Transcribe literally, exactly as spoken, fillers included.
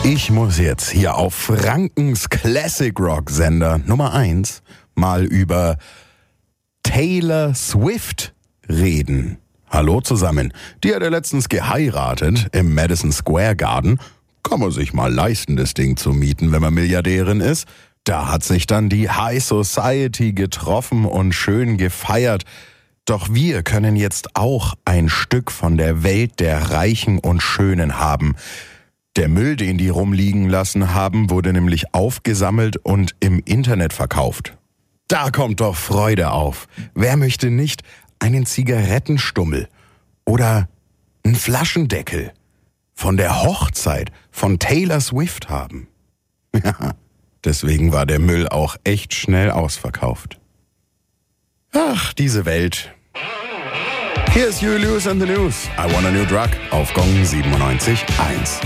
Ich muss jetzt hier auf Frankens Classic Rock Sender Nummer eins mal über Taylor Swift reden. Hallo zusammen. Die hat ja letztens geheiratet im Madison Square Garden. Kann man sich mal leisten, das Ding zu mieten, wenn man Milliardärin ist. Da hat sich dann die High Society getroffen und schön gefeiert. Doch wir können jetzt auch ein Stück von der Welt der Reichen und Schönen haben. Der Müll, den die rumliegen lassen haben, wurde nämlich aufgesammelt und im Internet verkauft. Da kommt doch Freude auf. Wer möchte nicht einen Zigarettenstummel oder einen Flaschendeckel von der Hochzeit von Taylor Swift haben? Ja, deswegen war der Müll auch echt schnell ausverkauft. Ach, diese Welt. Hier ist Julius and the News. I want a new drug auf Gong siebenundneunzig Komma eins.